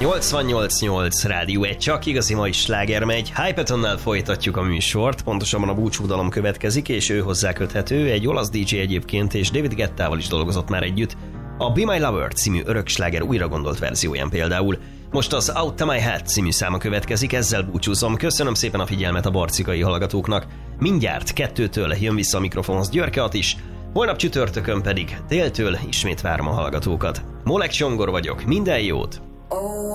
88.8 Rádió 1, csak igazi mai sláger megy. Hypetonnal folytatjuk a műsort, pontosabban a búcsúdalom következik, és ő hozzá köthető, egy olasz DJ egyébként, és David Guettával is dolgozott már együtt. A Be My Lover című öröksláger újra gondolt verzióján például. Most az Out of My Head című száma következik, ezzel búcsúzom. Köszönöm szépen a figyelmet a barcikai hallgatóknak. Mindjárt 2-től jön vissza a mikrofonhoz Györke Attis, holnap csütörtökön pedig déltől ismét várom a hallgatókat. Molek Csongor vagyok, minden jót!